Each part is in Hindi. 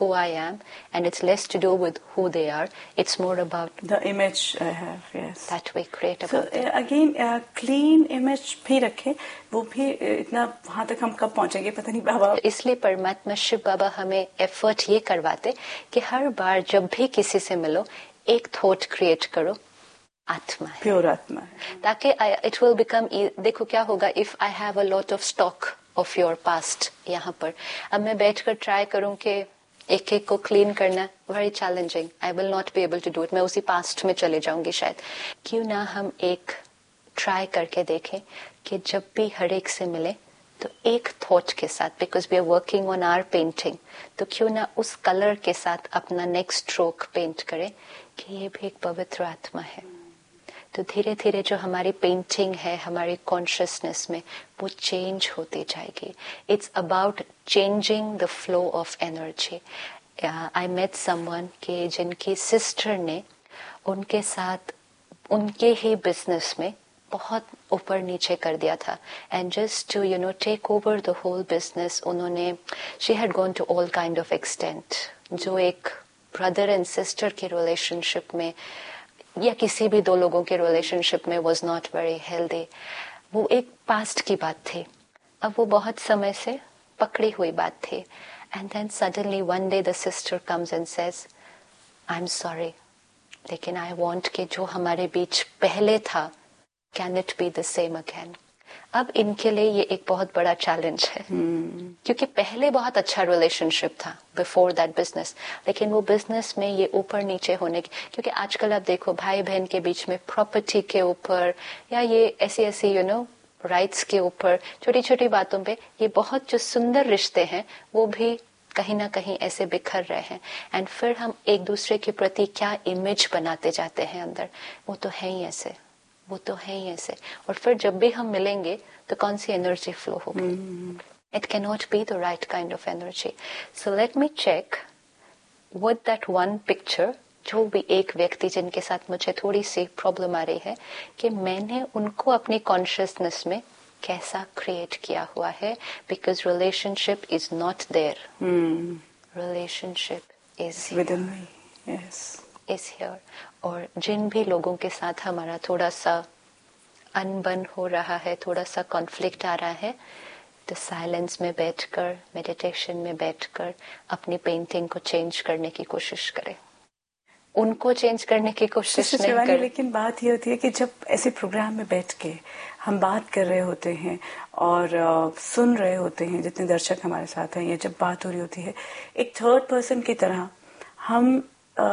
who I am, and it's less to do with who they are. It's more about the image I have, yes, that we create about them. Again, clean image भी रखे, वो भी इतना वहाँ तक हम कब पहुँचेंगे पता नहीं बाबा. इसलिए परमात्मा शिव बाबा हमें एफर्ट ये करवाते कि हर बार जब भी किसी से मिलो एक थॉट क्रिएट करो, आत्मा है, प्योर आत्मा है, ताकि इट विल बिकम. देखो क्या होगा, if I have a lot of stock of your past यहाँ पर, अब मैं बैठकर ट्राई करूं कि एक एक को क्लीन करना, very challenging. I will not be able to do it. मैं उसी पास्ट में चले जाऊंगी शायद. क्यों ना हम एक ट्राई करके देखें कि जब भी हर एक से मिले तो एक थॉट के साथ, because we are working on our painting, तो क्यों ना उस कलर के साथ अपना नेक्स्ट स्ट्रोक पेंट करें कि ये भी एक पवित्र आत्मा है. तो धीरे धीरे जो हमारी पेंटिंग है हमारी कॉन्शियसनेस में वो चेंज होती जाएगी. It's about changing the flow of energy. I met someone के जिनकी सिस्टर ने उनके साथ उनके ही बिजनेस में बहुत ऊपर नीचे कर दिया था, and just to take over the whole business उन्होंने, she had gone to all kind of extent, जो एक ब्रदर एंड सिस्टर के रिलेशनशिप में या किसी भी दो लोगों के रिलेशनशिप में वाज नॉट वेरी हेल्दी. वो एक पास्ट की बात थी, अब वो बहुत समय से पकड़ी हुई बात थी. And then suddenly one day the sister comes and says, I am sorry, लेकिन आई वांट कि जो हमारे बीच पहले था, can it be the same again. अब इनके लिए ये एक बहुत बड़ा चैलेंज है, क्योंकि पहले बहुत अच्छा रिलेशनशिप था बिफोर दैट बिजनेस, लेकिन वो बिजनेस में ये ऊपर नीचे होने की, क्योंकि आजकल आप देखो भाई बहन के बीच में प्रॉपर्टी के ऊपर या ये ऐसी राइट्स के ऊपर छोटी छोटी बातों पे ये बहुत जो सुंदर रिश्ते हैं वो भी कहीं ना कहीं ऐसे बिखर रहे हैं. एंड फिर हम एक दूसरे के प्रति क्या इमेज बनाते जाते हैं अंदर, वो तो है ही ऐसे, वो तो है ही ऐसे. और फिर जब भी हम मिलेंगे तो कौन सी एनर्जी फ्लो होगी? It can not be the right kind of energy. So let me check with that one picture, जो भी एक व्यक्ति जिनके साथ मुझे थोड़ी सी प्रॉब्लम आ रही है, कि मैंने उनको अपनी कॉन्शियसनेस में कैसा क्रिएट किया हुआ है. Because relationship is not there, relationship is with in me, yes, is here. और जिन भी लोगों के साथ हमारा थोड़ा सा अनबन हो रहा है, थोड़ा सा कॉन्फ्लिक्ट आ रहा है, तो साइलेंस में बैठकर, मेडिटेशन में बैठकर अपनी पेंटिंग को चेंज करने की कोशिश करें. उनको चेंज करने की कोशिश नहीं करें. लेकिन बात ये होती है कि जब ऐसे प्रोग्राम में बैठ के हम बात कर रहे होते हैं और सुन रहे होते हैं, जितने दर्शक हमारे साथ हैं, या जब बात हो रही होती है, एक थर्ड पर्सन की तरह हम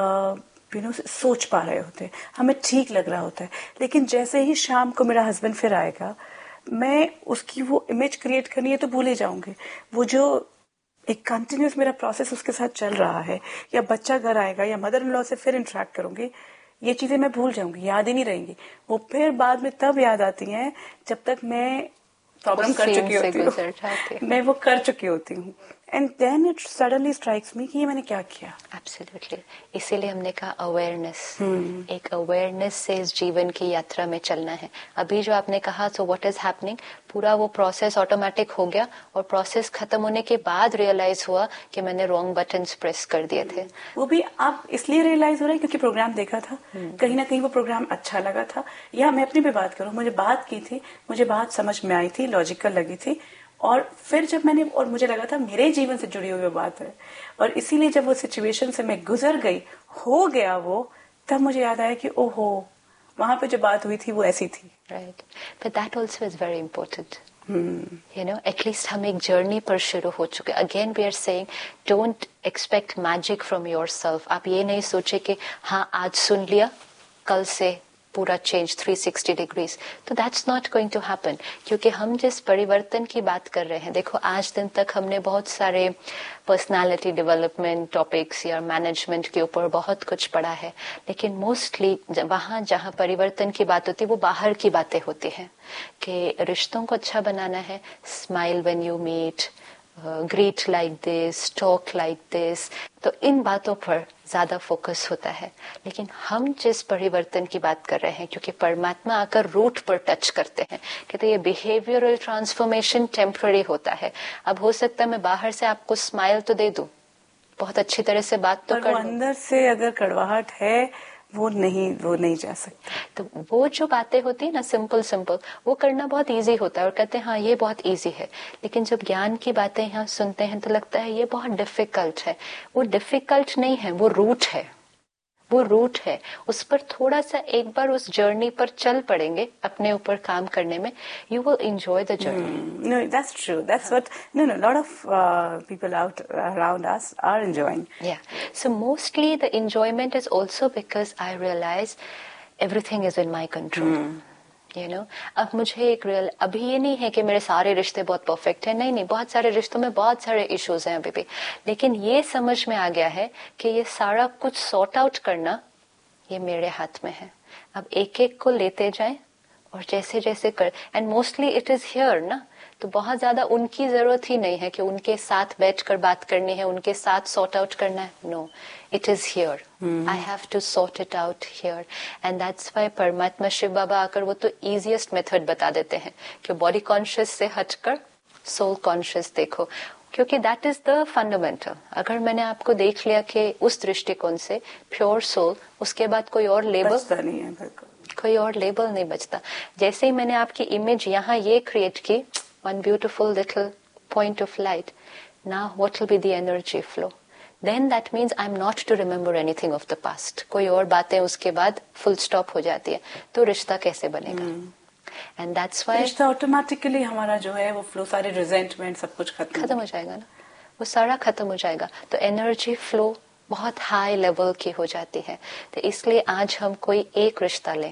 सोच पा रहे होते हैं, हमें ठीक लग रहा होता है. लेकिन जैसे ही शाम को मेरा हस्बैंड फिर आएगा, मैं उसकी वो इमेज क्रिएट करनी है तो भूल ही जाऊंगी. वो जो एक कंटिन्यूस मेरा प्रोसेस उसके साथ चल रहा है, या बच्चा घर आएगा या मदर इन लॉ से फिर इंटरेक्ट करूंगी, ये चीजें मैं भूल जाऊंगी, याद ही नहीं रहेंगी. वो फिर बाद में तब याद आती हैं जब तक मैं प्रॉब्लम कर चुकी होती हूँ, मैं वो कर चुकी होती हूँ. And then it suddenly strikes मी कि ये मैंने क्या किया. एब्सोल्युटली. इसीलिए हमने कहा अवेयरनेस. एक अवेयरनेस से इस जीवन की यात्रा में चलना है. अभी जो आपने कहा, सो व्हाट इज हैपनिंग, पूरा वो प्रोसेस ऑटोमेटिक हो गया, और प्रोसेस खत्म होने के बाद रियलाइज हुआ कि मैंने रॉन्ग बटन्स प्रेस कर दिए थे. वो भी अब इसलिए रियलाइज हो रहा है क्योंकि प्रोग्राम देखा था, कहीं ना कहीं वो प्रोग्राम अच्छा लगा था, या मैं अपनी भी बात करूं, मुझे बात की थी, मुझे बात समझ में आई थी, लॉजिकल लगी थी, और फिर जब मैंने, और मुझे लगा था मेरे जीवन से जुड़ी हुई बात है, और इसीलिए जब वो सिचुएशन से मैं गुजर गई, हो गया वो, तब मुझे याद आया कि ओहो, वहां पे जो बात हुई थी वो ऐसी थी. Right. But that also is very important. At least हम एक जर्नी पर शुरू हो चुके. Again we are saying, don't expect magic from yourself. आप ये नहीं सोचे कि हाँ आज सुन लिया, कल से पूरा चेंज 360 डिग्रीज, तो that's not going to happen. क्योंकि हम जिस परिवर्तन की बात कर रहे हैं, देखो आज दिन तक हमने बहुत सारे पर्सनालिटी डेवलपमेंट टॉपिक्स या मैनेजमेंट के ऊपर बहुत कुछ पढ़ा है, लेकिन मोस्टली वहां जहां परिवर्तन की बात होती है वो बाहर की बातें होती हैं, कि रिश्तों को अच्छा बनाना है, smile when you meet, greet like this, talk like this, तो इन बातों पर ज्यादा फोकस होता है. लेकिन हम जिस परिवर्तन की बात कर रहे हैं, क्योंकि परमात्मा आकर रूट पर टच करते हैं, कहते ये बिहेवियरल ट्रांसफॉर्मेशन टेम्पररी होता है. अब हो सकता है मैं बाहर से आपको स्माइल तो दे दूं, बहुत अच्छी तरह से बात तो कर, अंदर से अगर कड़वाहट है वो नहीं जा सकता। तो वो जो बातें होती है ना सिंपल वो करना बहुत इजी होता है और कहते हैं हाँ ये बहुत इजी है, लेकिन जब ज्ञान की बातें यहाँ सुनते हैं तो लगता है ये बहुत डिफिकल्ट है। वो डिफिकल्ट नहीं है, वो रूट है। उस पर थोड़ा सा एक बार उस जर्नी पर चल पड़ेंगे, अपने ऊपर काम करने में, you will enjoy the journey. No, that's true. That's what a lot of people out around us are enjoying. Yeah. So mostly the enjoyment is also because I realize everything is in my control. अब मुझे अभी ये नहीं है कि मेरे सारे रिश्ते बहुत परफेक्ट है, नहीं, बहुत सारे रिश्तों में बहुत सारे इश्यूज हैं अभी भी, लेकिन ये समझ में आ गया है कि ये सारा कुछ सॉर्ट आउट करना ये मेरे हाथ में है। अब एक एक को लेते जाएं और जैसे जैसे कर, and mostly it is here ना, तो बहुत ज्यादा उनकी जरूरत ही नहीं है कि उनके साथ बैठकर बात करनी है, उनके साथ सॉर्ट आउट करना है। No, it is here, I have to sort it out here. And that's why परमात्मा शिव बाबा आकर वो तो इजीएस्ट मेथड बता देते हैं कि बॉडी कॉन्शियस से हटकर सोल कॉन्शियस देखो, क्योंकि दैट इज द फंडामेंटल। अगर मैंने आपको देख लिया कि उस दृष्टिकोण से प्योर सोल, उसके बाद कोई और लेबल नहीं है, कोई और लेबल नहीं बचता। जैसे ही मैंने आपकी इमेज यहाँ ये क्रिएट की, one beautiful little point of light, now what will be the energy flow? Then that means I'm not to remember anything of the past. कोई और बातें उसके बाद full stop हो जाती है, तो रिश्ता कैसे बनेगा? And that's why रिश्ता ऑटोमेटिकली हमारा जो है वो फ्लो, सारे रिजेंटमेंट सब कुछ खत्म हो जाएगा ना, वो सारा खत्म हो जाएगा, तो एनर्जी फ्लो बहुत हाई लेवल की हो जाती है। तो इसलिए आज हम कोई एक रिश्ता लें,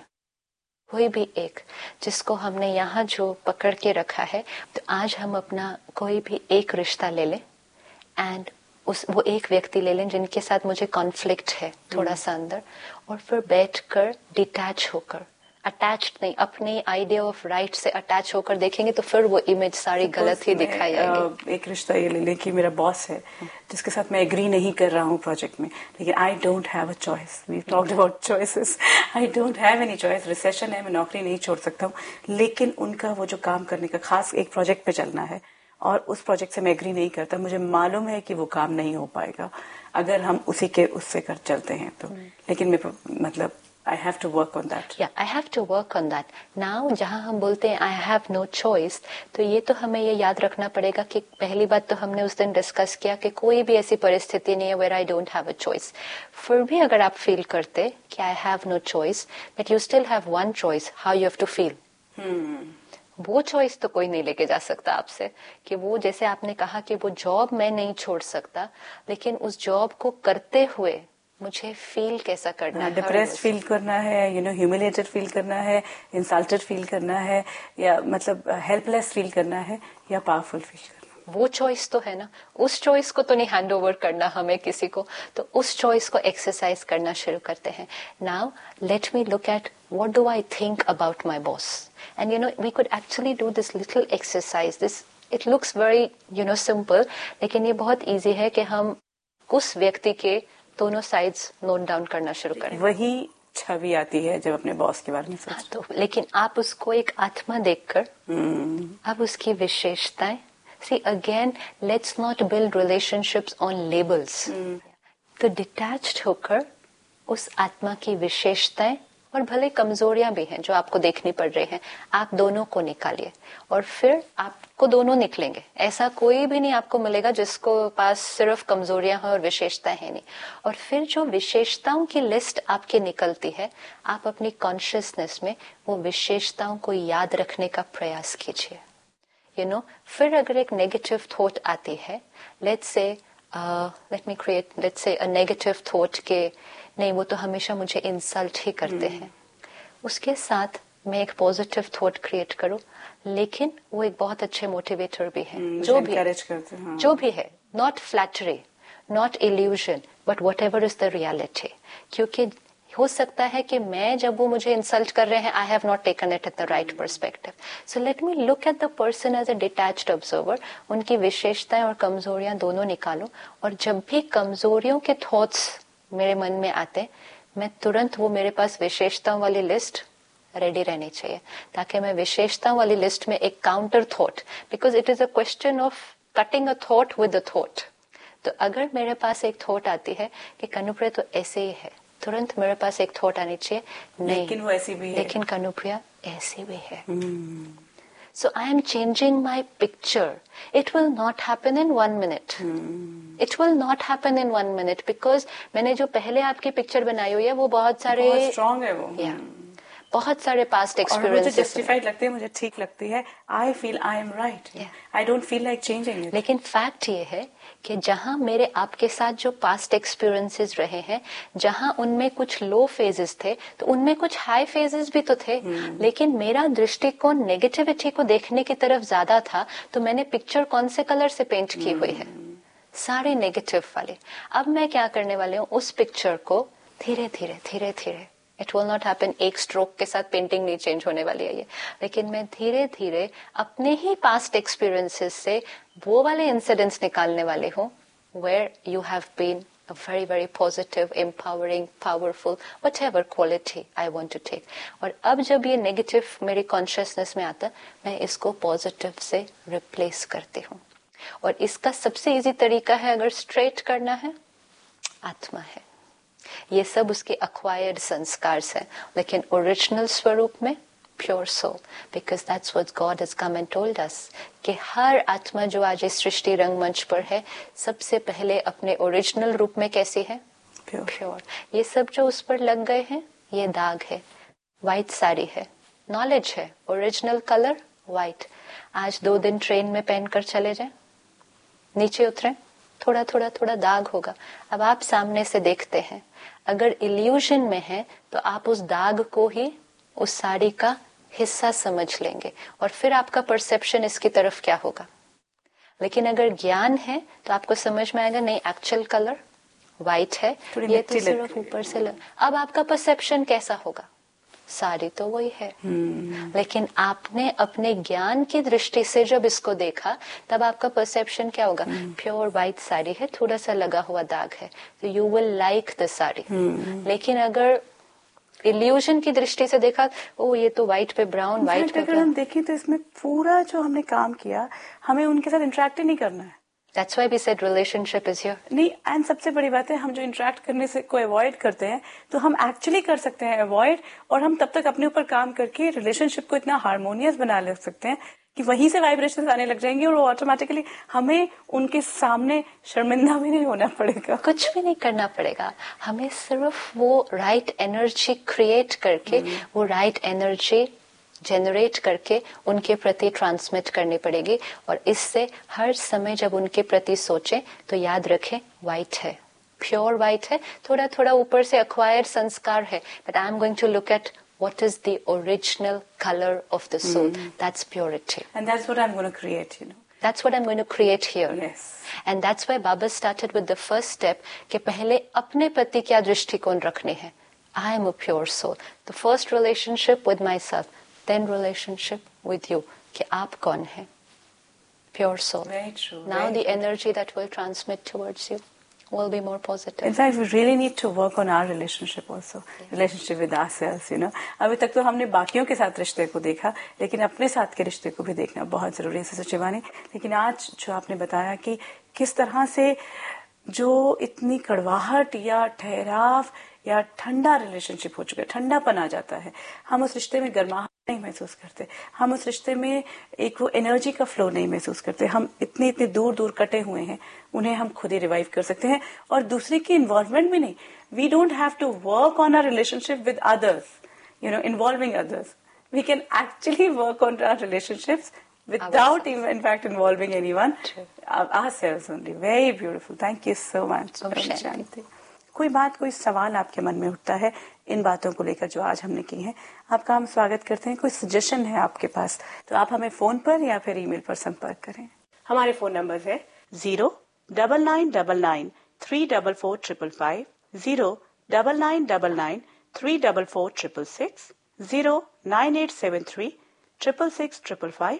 कोई भी एक, जिसको हमने यहाँ जो पकड़ के रखा है, तो आज हम अपना कोई भी एक रिश्ता ले लें एंड वो एक व्यक्ति ले लें जिनके साथ मुझे कॉन्फ्लिक्ट है थोड़ा सा अंदर, और फिर बैठकर डिटैच होकर, अटैच्ड नहीं, अपने आइडिया ऑफ राइट से अटैच होकर देखेंगे तो फिर वो इमेज सारी गलत ही दिखाई आएगी। एक रिश्ता ये ले लें कि मेरा बॉस है जिसके साथ मैं एग्री नहीं कर रहा हूँ प्रोजेक्ट में, लेकिन I don't have a choice. We talked about choices, I don't have any choice, recession है, मैं नौकरी नहीं छोड़ सकता हूँ, लेकिन उनका वो जो काम करने का खास एक प्रोजेक्ट पे चलना है और उस प्रोजेक्ट से मैं एग्री नहीं करता, मुझे मालूम है कि वो काम नहीं हो पाएगा अगर हम उससे कर चलते हैं तो, लेकिन मैं मतलब I have to work on that. Yeah, I have to work on that. Now, जहाँ हम बोलते हैं I have no choice, तो ये तो हमें ये याद रखना पड़ेगा कि पहली बात तो हमने उस दिन डिस्कस किया कि कोई भी ऐसी परिस्थिति नहीं है where I don't have a choice. फिर भी अगर आप फील करते कि I have no choice, but you still have one choice, how you have to feel. वो चॉइस तो कोई नहीं लेके जा सकता आपसे, कि वो जैसे आपने कहा कि वो जॉब मैं नहीं छोड़ सकता, लेकिन उस जॉब को करते हुए मुझे फील कैसा करना है, डिप्रेस्ड फील करना है, ह्यूमिलेटेड फील करना है, इंसल्टेड फील करना है, या मतलब हेल्पलेस फील करना है, या पावरफुल फील करना, वो चॉइस तो है ना। उस चॉइस को तो नहीं हैंड ओवर करना हमें किसी को, तो उस चॉइस को एक्सरसाइज करना शुरू करते हैं। Now let me look at what do I think about my boss, and we could actually do this little exercise. This it looks very simple, लेकिन ये बहुत ईजी है कि हम उस व्यक्ति के दोनों साइड्स नोट डाउन करना शुरू करें। वही छवि आती है जब अपने बॉस के बारे में सोचते। तो लेकिन आप उसको एक आत्मा देखकर, अब उसकी विशेषताएं, see again let's not build relationships on labels, तो डिटैच्ड होकर उस आत्मा की विशेषताएं और भले कमजोरियां भी हैं जो आपको देखनी पड़ रही हैं, आप दोनों को निकालिए और फिर आपको दोनों निकलेंगे। ऐसा कोई भी नहीं आपको मिलेगा जिसको पास सिर्फ कमजोरियां हैं और विशेषताएं हैं नहीं। और फिर जो विशेषताओं की लिस्ट आपकी निकलती है, आप अपनी कॉन्शियसनेस में वो विशेषताओं को याद रखने का प्रयास कीजिए। फिर अगर एक नेगेटिव थॉट आती है, let's say a negative thought के नहीं वो तो हमेशा मुझे इंसल्ट ही करते हैं, उसके साथ मैं एक पॉजिटिव थॉट क्रिएट करूं, लेकिन वो एक बहुत अच्छे मोटिवेटर भी है, जो भी है, not flattery, not illusion, but whatever is the reality. क्योंकि हो सकता है कि मैं जब वो मुझे इंसल्ट कर रहे हैं, I have not taken it at the right perspective, so let me look at the person as a detached observer, उनकी विशेषताएं और कमजोरियां दोनों निकालो, और जब भी कमजोरियों के थॉट्स मेरे मन में आते, मैं तुरंत वो मेरे पास विशेषताओं वाली लिस्ट रेडी रहनी चाहिए, ताकि मैं विशेषताओं वाली लिस्ट में एक counter thought, because it is a question of cutting a thought with a thought, तो अगर मेरे पास एक थॉट आती है कि कनुप्रिया तो ऐसे ही है, तुरंत मेरे पास एक थॉट आनी चाहिए, नहीं लेकिन वो ऐसी भी है, लेकिन कनुप्रिया ऐसी भी है. So I am changing my picture. It will not happen in 1 minute. It will not happen in 1 minute because मैंने जो पहले आपकी पिक्चर बनाई हुई है वो बहुत सारे स्ट्रॉन्ग है वो. बहुत सारे पास्ट एक्सपीरियंसेस मुझे जस्टिफाइड लगती है, मुझे ठीक लगती है. I feel I am right. I don't feel like changing it. लेकिन फैक्ट ये है कि जहां मेरे आपके साथ जो पास्ट एक्सपीरियंसेस रहे हैं, जहां उनमें कुछ लो फेजेस थे तो उनमें कुछ हाई फेजेस भी तो थे. लेकिन मेरा दृष्टिकोण नेगेटिविटी को देखने की तरफ ज्यादा था, तो मैंने पिक्चर कौन से कलर से पेंट की हुई है? सारे नेगेटिव वाले. अब मैं क्या करने वाले हूँ, उस पिक्चर को धीरे धीरे धीरे धीरे, इट विल नॉट हैपन एक स्ट्रोक के साथ पेंटिंग नहीं चेंज होने वाली है ये, लेकिन मैं धीरे धीरे अपने ही पास्ट एक्सपीरियंसेस से वो वाले इंसिडेंट्स निकालने वाले हूँ where you have been a very very positive, empowering, powerful, whatever quality I want to take. और अब जब ये नेगेटिव मेरी कॉन्शियसनेस में आता, मैं इसको पॉजिटिव से रिप्लेस करती हूँ. और इसका सबसे इजी तरीका है, अगर स्ट्रेट करना है, आत्मा है. ये सब उसके अक्वायर्ड संस्कार हैं, लेकिन ओरिजिनल स्वरूप में pure soul, because that's what God has come and told us कि हर आत्मा जो आज इस सृष्टि रंगमंच पर है, सबसे पहले अपने ओरिजिनल रूप में कैसी है? प्योर. ये सब जो उस पर लग गए हैं, ये दाग है. व्हाइट साड़ी है, नॉलेज है, ओरिजिनल कलर व्हाइट. आज 2 दिन ट्रेन में पहनकर चले जाएं, नीचे उतरें, थोड़ा थोड़ा थोड़ा दाग होगा. अब आप सामने से देखते हैं, अगर इल्यूजन में है तो आप उस दाग को ही उस साड़ी का हिस्सा समझ लेंगे और फिर आपका परसेप्शन इसकी तरफ क्या होगा. लेकिन अगर ज्ञान है तो आपको समझ में आएगा, नहीं, एक्चुअल कलर व्हाइट है, ये तो सिर्फ ऊपर से अब आपका परसेप्शन कैसा होगा? साड़ी तो वही है. लेकिन आपने अपने ज्ञान की दृष्टि से जब इसको देखा, तब आपका परसेप्शन क्या होगा? प्योर व्हाइट साड़ी है, थोड़ा सा लगा हुआ दाग है, तो you will like the sari. लेकिन अगर इल्यूजन की दृष्टि से देखा, ओ ये तो व्हाइट पे ब्राउन, व्हाइट पे अगर हम देखें तो इसमें पूरा जो हमने काम किया, हमें उनके साथ इंटरेक्ट ही नहीं करना है. That's why we said relationship is here. नहीं, एंड सबसे बड़ी बात है, हम जो इंटरेक्ट करने से को अवॉइड करते हैं, तो हम एक्चुअली कर सकते हैं अवॉइड, और हम तब तक अपने ऊपर काम करके रिलेशनशिप को इतना हार्मोनियस बना ले सकते हैं कि वहीं से वाइब्रेशंस आने लग जाएंगे और वो ऑटोमेटिकली हमें उनके सामने शर्मिंदा भी नहीं होना पड़ेगा. कुछ भी नहीं करना पड़ेगा, हमें सिर्फ वो राइट एनर्जी क्रिएट करके, वो राइट एनर्जी जनरेट करके उनके प्रति ट्रांसमिट करनी पड़ेगी. और इससे हर समय जब उनके प्रति सोचें तो याद रखें, व्हाइट है, प्योर व्हाइट है, थोड़ा थोड़ा ऊपर से अक्वायर्ड संस्कार है, but I am going to look at what is the original color of the soul. That's purity. And that's what I'm going to create, you know. That's what I'm going to create here. Yes. And that's why Baba started with the first step कि पहले अपने प्रति क्या दृष्टिकोण रखने हैं. I am a pure soul. The first relationship with myself, then relationship with you. कि आप कौन हैं? Pure soul. Very true. Now very the true. energy that will transmit towards you will be more positive. In fact, we really need to work on our relationship also. Yeah. Relationship with ourselves, you know. अभी तक तो हमने बाकियों के साथ रिश्ते को देखा, लेकिन अपने साथ के रिश्ते को भी देखना बहुत जरूरी है शिवानी. लेकिन आज जो आपने बताया कि किस तरह से जो इतनी कड़वाहट या ठहराव या ठंडा रिलेशनशिप हो चुका है, ठंडापन आ जाता है, हम उस रिश्ते में गर्माहट नहीं महसूस करते, हम उस रिश्ते में एक वो एनर्जी का फ्लो नहीं महसूस करते, हम इतने इतने दूर दूर कटे हुए हैं, उन्हें हम खुद ही रिवाइव कर सकते हैं. और दूसरे की इन्वॉल्वमेंट भी नहीं. We don't have to work on our relationship with others, you know, involving others. We can actually work on our relationships without even in fact involving anyone. Ourselves only. Very beautiful. Thank you so much. Shanti. कोई बात, कोई सवाल आपके मन में उठता है इन बातों को लेकर जो आज हमने की है, आपका हम स्वागत करते हैं. कोई सजेशन है आपके पास तो आप हमें फोन पर या फिर ईमेल पर संपर्क करें. हमारे फोन नंबर है 09999344555, 09999344666, 09873666555,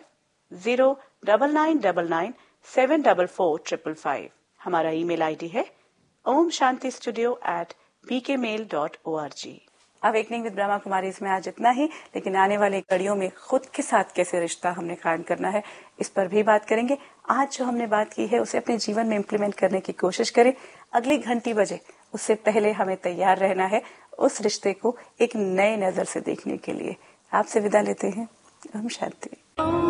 09999744555. हमारा ईमेल आईडी है omshantistudio@pkmail.org. Awakening with Brahma Kumari इसमें आज इतना ही, लेकिन आने वाली कड़ियों में खुद के साथ कैसे रिश्ता हमने कायम करना है इस पर भी बात करेंगे। आज जो हमने बात की है उसे अपने जीवन में इम्प्लीमेंट करने की कोशिश करें। अगली घंटी बजे उससे पहले हमें तैयार रहना है उस रिश्ते को एक नए नजर से देखने के लिए। आपसे विदा लेते हैं। ओम शांति।